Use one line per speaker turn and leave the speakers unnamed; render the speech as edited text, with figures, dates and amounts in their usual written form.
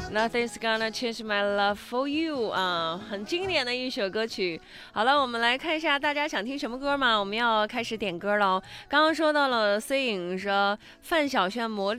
Nothing's gonna change my love for you 啊，很经典的一首歌曲。好了，我们来看一下大家想听什么歌嘛？我们要开始点歌了。刚刚说到了 C 影说范晓萱魔力。